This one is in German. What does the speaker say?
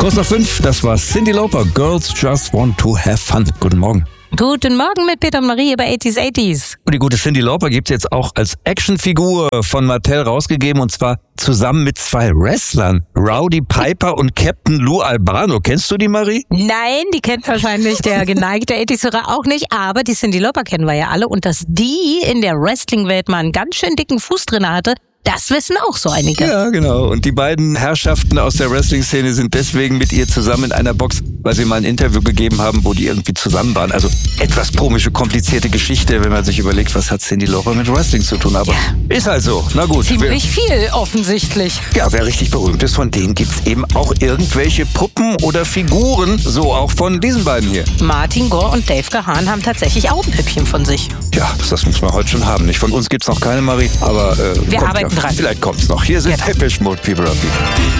Kurz nach 5, das war Cyndi Lauper, Girls Just Want to Have Fun. Guten Morgen. Guten Morgen mit Peter und Marie über 80s. Und die gute Cyndi Lauper gibt's jetzt auch als Actionfigur von Mattel rausgegeben, und zwar zusammen mit 2 Wrestlern, Rowdy Piper und Captain Lou Albano. Kennst du die, Marie? Nein, die kennt wahrscheinlich der geneigte 80s-Hörer auch nicht, aber die Cyndi Lauper kennen wir ja alle. Und dass die in der Wrestling-Welt mal einen ganz schön dicken Fuß drin hatte, das wissen auch so einige. Ja, genau. Und die beiden Herrschaften aus der Wrestling-Szene sind deswegen mit ihr zusammen in einer Box, weil sie mal ein Interview gegeben haben, wo die irgendwie zusammen waren. Also etwas komische, komplizierte Geschichte, wenn man sich überlegt, was hat Cyndi Lauper mit Wrestling zu tun. Aber ist halt so. Na gut. Ziemlich viel offensichtlich. Ja, wer richtig berühmt ist, von denen gibt's eben auch irgendwelche Puppen oder Figuren. So auch von diesen beiden hier. Martin Gore und Dave Gahan haben tatsächlich auch ein Püppchen von sich. Ja, das muss man heute schon haben. Nicht von uns gibt's noch keine, Marie, aber wir arbeiten dran. Vielleicht kommt's noch. Hier sind Depeche Mode, People of People.